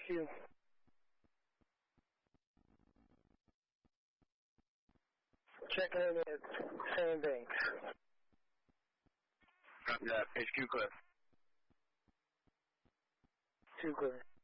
HQ. Checking in at Sandbanks. Copy that. HQ clear. 2 clear.